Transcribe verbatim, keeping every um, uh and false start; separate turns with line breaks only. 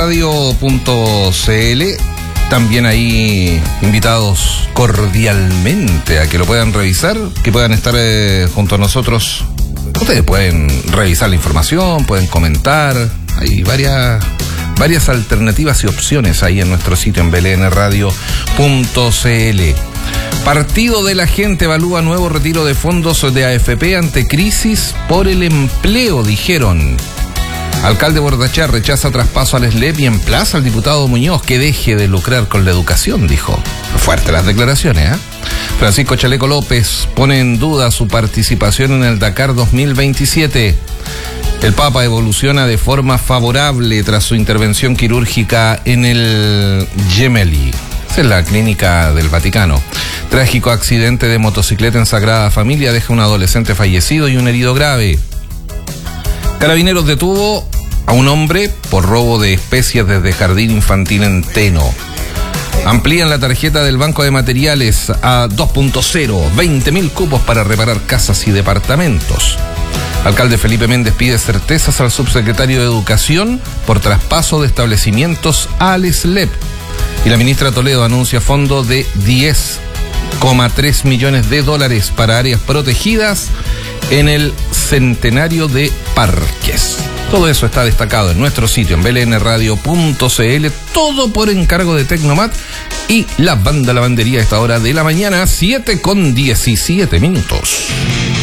radio punto c l. También ahí invitados cordialmente a que lo puedan revisar, que puedan estar eh, junto a nosotros. Ustedes pueden revisar la información, pueden comentar. Hay varias, varias alternativas y opciones ahí en nuestro sitio en b l n radio punto c l. Partido de la Gente evalúa nuevo retiro de fondos de A F P ante crisis por el empleo, dijeron. Alcalde Bordachar rechaza traspaso al S L E P y emplaza al diputado Muñoz que deje de lucrar con la educación, dijo. Fuerte las declaraciones, ¿eh? Francisco Chaleco López pone en duda su participación en el Dakar dos mil veintisiete. El Papa evoluciona de forma favorable tras su intervención quirúrgica en el Gemelli. Esa es la clínica del Vaticano. Trágico accidente de motocicleta en Sagrada Familia deja un adolescente fallecido y un herido grave. Carabineros detuvo a un hombre por robo de especies desde jardín infantil en Teno. Amplían la tarjeta del Banco de Materiales a dos punto cero, veinte mil cupos para reparar casas y departamentos. Alcalde Felipe Méndez pide certezas al subsecretario de Educación por traspaso de establecimientos al S L E P. Y la ministra Toledo anuncia fondo de diez coma tres millones de dólares para áreas protegidas en el centenario de parques. Todo eso está destacado en nuestro sitio en b l n radio punto c l, todo por encargo de Tecnomat y la banda lavandería a esta hora de la mañana, siete con diecisiete minutos.